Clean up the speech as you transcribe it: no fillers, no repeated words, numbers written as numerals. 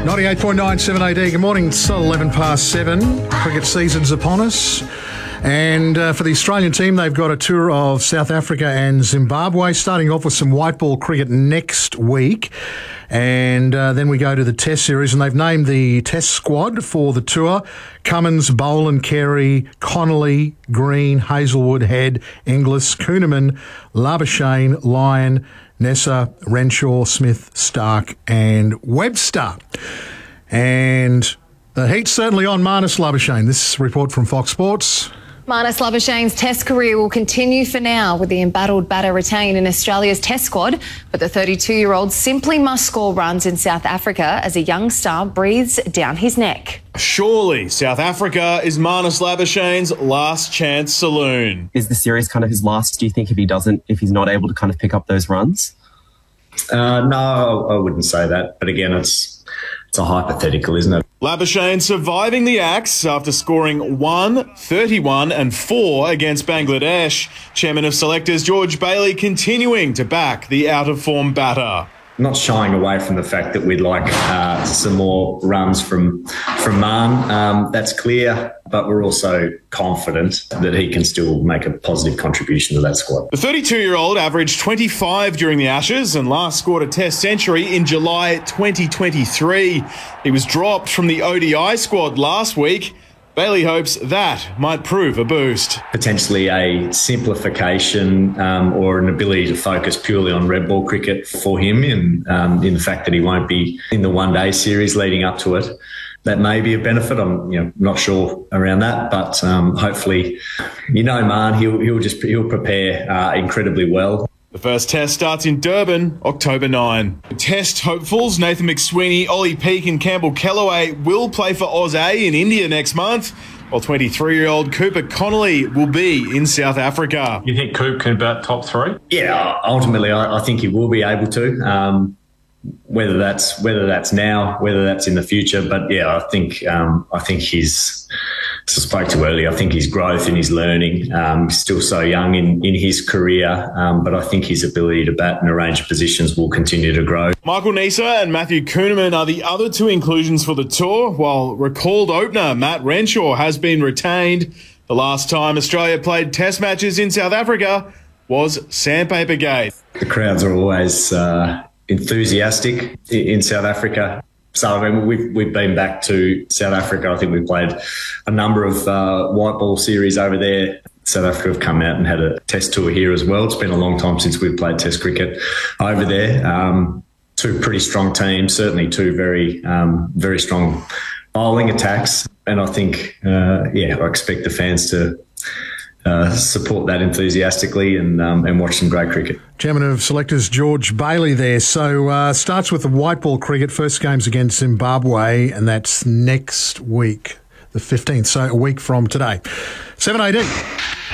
98.9 7AD. Good morning. It's 11 past 7. Cricket season's upon us. And for the Australian team, they've got a tour of South Africa and Zimbabwe, starting off with some white ball cricket next week. And then we go to the Test series, and they've named the Test squad for the tour: Cummins, Boland, Carey, Connolly, Green, Hazelwood, Head, Inglis, Kuhnemann, Labuschagne, Lyon, Nessa, Renshaw, Smith, Stark and Webster. And the heat's certainly on Marnus Labuschagne. This is a report from Fox Sports. Marnus Labuschagne's Test career will continue for now, with the embattled batter retained in Australia's Test squad. But the 32-year-old simply must score runs in South Africa as a young star breathes down his neck. Surely South Africa is Marnus Labuschagne's last chance saloon. Is the series kind of his last, do you think, if he's not able to kind of pick up those runs? No, I wouldn't say that. But again, it's a hypothetical, isn't it? Labuschagne surviving the axe after scoring 1, 31 and 4 against Bangladesh. Chairman of Selectors George Bailey continuing to back the out-of-form batter. Not shying away from the fact that we'd like some more runs from Marn. That's clear, but we're also confident that he can still make a positive contribution to that squad. The 32-year-old averaged 25 during the Ashes and last scored a Test century in July 2023. He was dropped from the ODI squad last week. Bailey hopes that might prove a boost. Potentially a simplification or an ability to focus purely on red ball cricket for him, and in the fact that he won't be in the one-day series leading up to it. That may be a benefit. I'm not sure around that, but hopefully, Marn, he'll prepare incredibly well. The first Test starts in Durban, October 9. Test hopefuls Nathan McSweeney, Ollie Peake and Campbell Kellaway will play for Oz A in India next month, while 23-year-old Cooper Connolly will be in South Africa. You think Coop can bat top 3? Yeah, ultimately I think he will be able to. Whether that's now, whether that's in the future, but yeah, I think his, as I spoke to earlier, I think his growth and his learning, still so young in his career, but I think his ability to bat in a range of positions will continue to grow. Michael Neser and Matthew Kuhnemann are the other two inclusions for the tour, while recalled opener Matt Renshaw has been retained. The last time Australia played Test matches in South Africa was Sandpaper Gate. The crowds are always enthusiastic in South Africa. So I mean, we've been back to South Africa. I think we've played a number of white ball series over there. South Africa have come out and had a Test tour here as well. It's been a long time since we've played Test cricket over there. Two pretty strong teams, certainly two very strong bowling attacks. And I think, I expect the fans to support that enthusiastically and watch some great cricket. Chairman of Selectors George Bailey there. So starts with the white ball cricket. First game's against Zimbabwe, and that's next week, the 15th, so a week from today. 7AD.